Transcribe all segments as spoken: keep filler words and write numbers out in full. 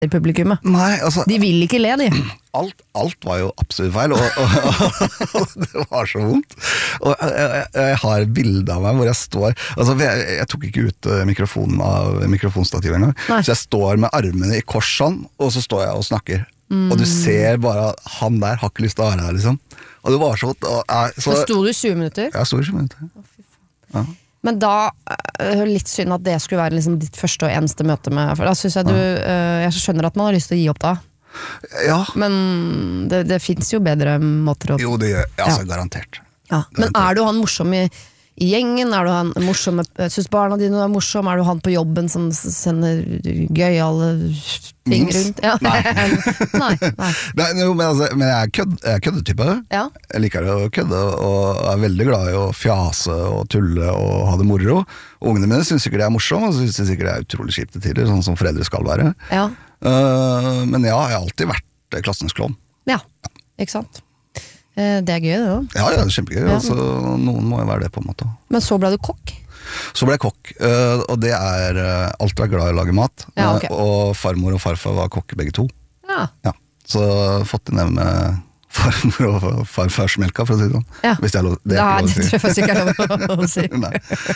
publikummet. Nei, altså De vil ikke le, de. alt, alt var jo absolutt feil, og, og, og det var så vondt. Og jeg, jeg, jeg har et bilde av meg hvor jeg står, altså jeg, jeg tok ikke ut mikrofonen av mikrofonstativet engang, så jeg står med armene i kors sånn, og så står jeg og snakker. Mm. Og du ser bare at han der har ikke lyst til å være der, liksom. Og det var så vondt. Og, jeg, så, men sto du i tjue minutter? Ja, jeg sto i tjue minutter. Å, fy faen. Ja. Men da, litt synd at det skulle være liksom ditt første og eneste møte med, for da synes jeg du, ja. Jeg skjønner at man har lyst til å gi opp da. Ja. Men det, det finnes jo bedre måter å... Jo, det gjør, altså ja. garantert. Ja. Men garantert. Er du han morsom i, i gjengen? Er du han morsom med, synes barna dine er morsom? Er du han på jobben som sender gøy alle ting rundt? Ja. Nei. nei, nei. nei no, men, altså, men jeg er, kødd, jeg er køddetype. Ja. Jeg liker å kødde, og er veldig glad i å fjase og tulle og ha det moro. Ungene mine synes sikkert det er morsom, og synes sikkert det er utrolig kjipt til tider, sånn som foreldre skal være. Ja. Uh, men ja, jeg har alltid vært klassens klovn. Ja, ja, ikke sant? Uh, det er gøy det da. Ja, ja, det er kjempegøy. Ja, altså, noen må jo være det på en måte. Men så ble du kokk? Så ble jeg kokk, uh, og det er uh, alltid vært glad i å lage mat. Ja, okay. uh, og farmor og farfar var kokke begge to. Ja. Ja. Så fått inn med farmor og farfars melka, for å si det sånn. Ja. Hvis det er lov, det er Nei, ikke lov å si. det tror jeg faktisk ikke er lov å si. Nei.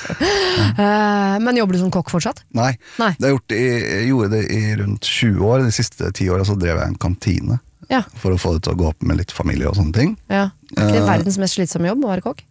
Uh, men jobber du som kokk fortsatt? Nei, Nei. Det har gjort i, jeg gjorde det i rundt tjue år. De siste ti årene så drev jeg en kantine. Ja. For å få det til å gå opp med litt familie og sånne ting. Ja. Er ikke det uh, verdens mest slitsomme jobb å være kokk?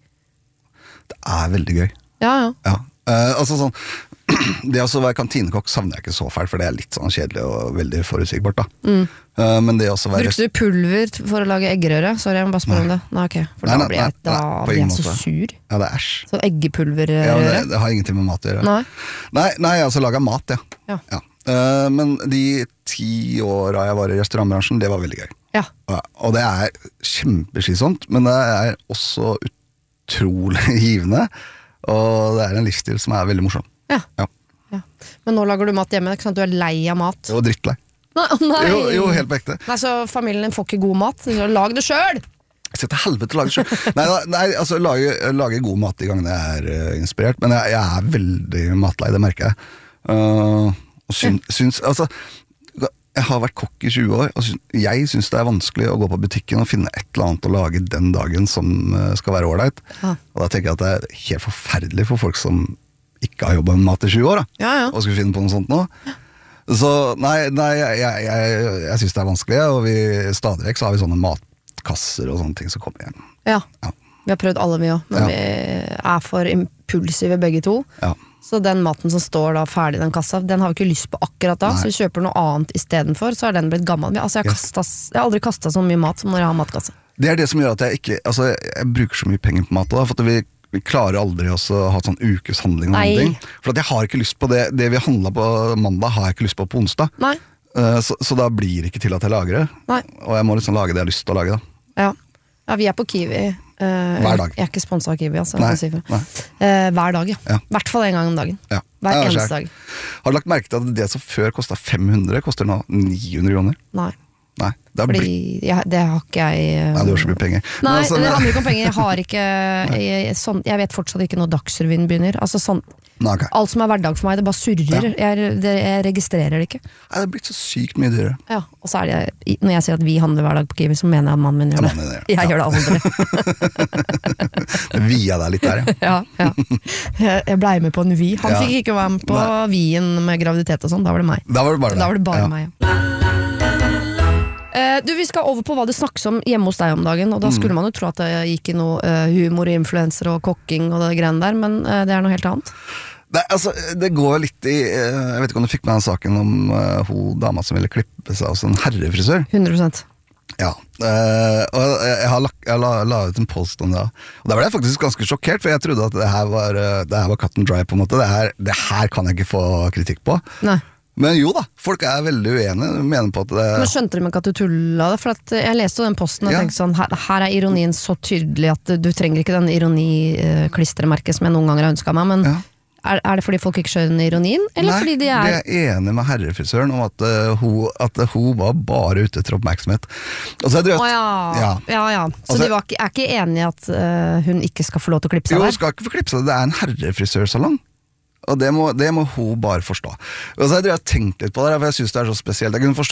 Det er veldig gøy. Ja, ja. Ja. Uh, altså sånn, det å være kantinekokk savner jeg ikke så fælt, for det er litt sånn kjedelig og veldig forutsigbart da. Mm. Uh, men det også være... Brukte du pulver for å lage eggerøre? Sorry, jeg må bare spørre om det. Nei, ok. For nei, da nei, blir jeg, da nei, blir jeg så sur. Ja, det er æsj. Så eggepulverrøre? Ja, det, det har ingenting med mat å gjøre. Nei? Nei, nei altså laget mat, ja. Ja. ja. Uh, men de ti åra jeg var i restaurantbransjen, det var veldig gøy. Ja. Ja, og det er kjempeskisomt, men det er også utrolig givende. Og det er en livsstil som er veldig morsom. Ja. Ja. Ja. Men nå lager du mat hjemme, ikke sant? Du er lei av mat. Det var drittlei. Nei, nei. Jo, jo, helt på ekte. Nei, så familien din får ikke god mat. Så lag det selv! Jeg skal til helvete lage selv. Nei, nei, altså lage, lage god mat de gangene jeg er uh, inspirert, men jeg, jeg er veldig matlei, det merker jeg. Uh, og syn, ja. syns, altså, jeg har vært kokk i tjue år, og syns, jeg synes det er vanskelig å gå på butikken og finne et eller annet å lage den dagen som uh, skal være ordentlig. Ja. Og da tenker jeg at det er helt forferdelig for folk som ikke har jobbet med mat i tjue år, da. Ja, ja. Og skulle finne på noe sånt nå. Så nei, nei jeg, jeg, jeg, jeg synes det er vanskelig, og vi stadig vekk så har vi sånne matkasser og sånne ting som kommer igjen. Ja, ja. Vi har prøvd alle vi også, men ja. vi er for impulsive begge to. Ja. Så den maten som står da ferdig i den kassa, den har vi ikke lyst på akkurat da, nei. Så vi kjøper noe annet i stedet for, så har den blitt gammel. Altså, jeg, har yes. kastet, jeg har aldri kastet så mye mat som når jeg har matkasse. Det er det som gjør at jeg ikke, altså jeg bruker så mye penger på mat da, for at vi, vi klarer aldri også å ha sånn ukeshandling og sånne ting. For at jeg har ikke lyst på det, det vi handlet på mandag har jeg ikke lyst på på onsdag. Nei. Uh, så, så da blir det ikke til at jeg lager det. Nei. Og jeg må liksom lage det jeg har lyst til å lage da. Ja, ja vi er på Kiwi. Uh, hver dag. Jeg er ikke sponset av Kiwi, altså. Nei, si nei. Uh, hver dag, ja. ja. Hvert fall en gang om dagen. Ja. Hver ja, eneste dag. Har du lagt merke til at det som før kostet fem hundre, koster nå ni hundre kroner? Nei. Nei, det har Fordi blitt... jeg, det har ikke jeg uh... Nei, du har så mye penger. Nei, altså, det handler ikke om penger. Jeg har ikke jeg, sånn, jeg vet fortsatt ikke når Dagsrevyen begynner. Altså sånn Nei, okay. Alt som er hverdag for meg, det bare surrer. Ja. Jeg, det, jeg registrerer det ikke. Nei, det er blitt så sykt mye dyrere. Ja, og så er det, når jeg sier at vi handler hver dag på Kiwi, så mener jeg at mannen min gjør det. det. Jeg ja. gjør det aldri. Via deg litt der, ja. ja, ja. Jeg ble med på en vi. Han ja. fikk ikke være med på Nei. Vien med graviditet og sånn, da var det meg. Da var det bare, da var det bare ja. meg, ja. Uh, du, Vi skal over på hva det snakkes om hjemme hos deg om dagen, og da skulle mm. man jo tro at det gikk i noe uh, humor, influencer og kokking og det greiene der, men uh, det er noe helt annet. Det, altså, det går litt i uh, jeg vet ikke om du fikk med den saken om uh, hun dama som ville klippe seg hos en herrefrisør. hundre prosent. Ja, uh, og jeg har, lagt, jeg la, la ut en post om det, og da ble jeg faktisk ganske sjokkert, for jeg trodde at det her var, uh, det her var cut and dry på en måte. Det her, det her kan jeg ikke få kritikk på. Nei. Men jo da, folk er veldig uenige, mener på at det... Men skjønte de ikke at du tullet det? For at jeg leste den posten og ja. tenkte sånn, her, her er ironien så tydelig at du, du trenger ikke den ironi-klistremerket som jeg noen ganger har ønsket meg, men ja. er, er det fordi folk ikke skjønner ironien? Eller Nei, fordi de er... de er enige med herrefrisøren om at, uh, hun, at uh, hun var bare ute etter oppmerksomhet. Og så er det rødt. Å ja, ja, ja. ja. Så altså, de var ikke, er ikke enige at uh, hun ikke skal få lov til å klippe seg jo, der? Jo, hun skal ikke få klippe seg, det er en herrefrisørsalong. Og det må, det må hun bare forstå. Og så har jeg tenkt litt på det, for jeg synes det er så spesielt. Jeg kunne forstå